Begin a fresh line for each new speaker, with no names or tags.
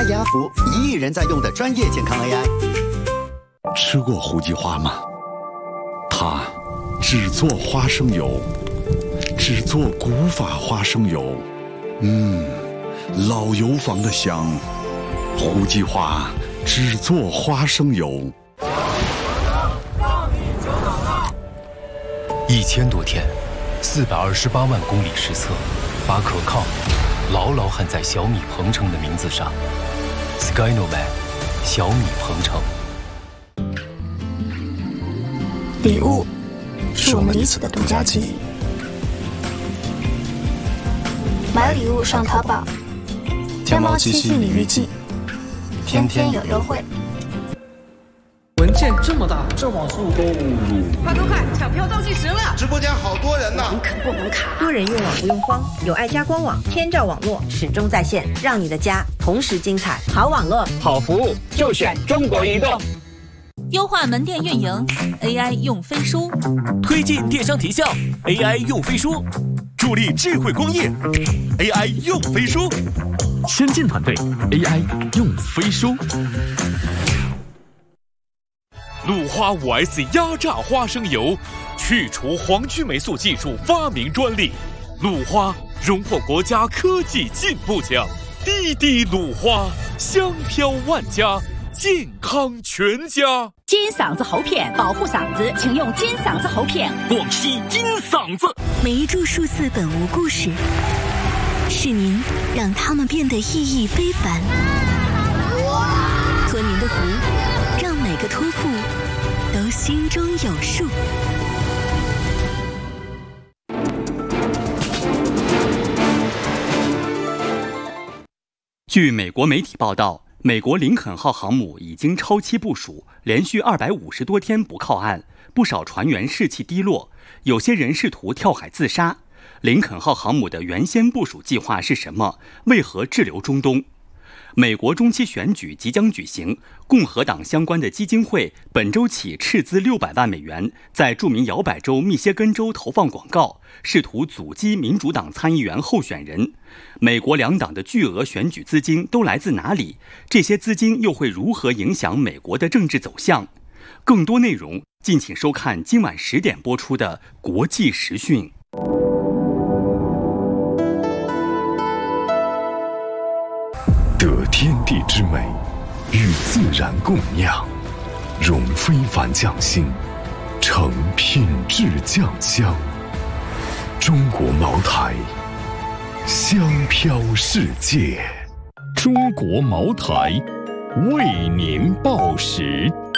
雅福1亿人在用的专业健康 AI。
吃过胡记花吗？它只做花生油，只做古法花生油，老油坊的香。胡记花只做花生油。
1000多天，428万公里实测，把可靠牢牢焊在小米鹏程的名字上。Skynoman， 小米鹏程。
礼物是我们彼此的独家记忆。买礼物上淘宝，天猫7夕礼遇季，天天有优惠。
文件这么大，这网速都
快，抢票倒计时了！
直播间好多人呢，
门槛不门槛？多人用网不用慌，有爱家官网，天照网络始终在线，让你的家同时精彩。好网络，
好服务，就选中国移动。
优化门店运营 ，AI 用飞书；
推进电商提效 ，AI 用飞书；助力智慧工业 ，AI 用飞书；
先进团队 AI 用飞书。
鲁花5S 压榨花生油，去除黄曲霉素技术发明专利。鲁花荣获国家科技进步奖，滴滴鲁花，香飘万家，健康全家。
金嗓子喉片保护嗓子，请用金嗓子喉片。
广西金嗓子。
每一株数字本无故事，是您让它们变得意义非凡。托您的福，让每个托付都心中有数。
据美国媒体报道，美国林肯号航母已经超期部署，连续250多天不靠岸，不少船员士气低落，有些人试图跳海自杀。林肯号航母的原先部署计划是什么？为何滞留中东？美国中期选举即将举行，共和党相关的基金会本周起斥资600万美元，在著名摇摆州密歇根州投放广告，试图阻击民主党参议员候选人。美国两党的巨额选举资金都来自哪里？这些资金又会如何影响美国的政治走向？更多内容，敬请收看今晚10点播出的国际时讯。
得天地之美，与自然共酿，融非凡匠心，成品质酱香。中国茅台，香飘世界。
中国茅台，为您报时。